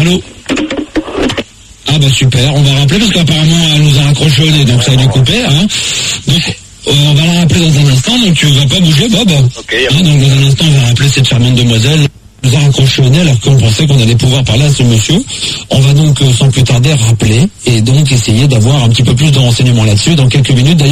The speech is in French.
Allô? Ah bah super, on va rappeler parce qu'apparemment elle nous a raccroché au nez, donc ça a dû couper, hein. Donc on va la rappeler dans un instant, donc tu vas pas bouger, Bob. Ok. Hein, donc dans un instant on va rappeler cette charmante demoiselle. Elle nous a raccroché au nez alors qu'on pensait qu'on allait pouvoir parler à ce monsieur. On va donc sans plus tarder rappeler et donc essayer d'avoir un petit peu plus de renseignements là-dessus dans quelques minutes. D'ailleurs,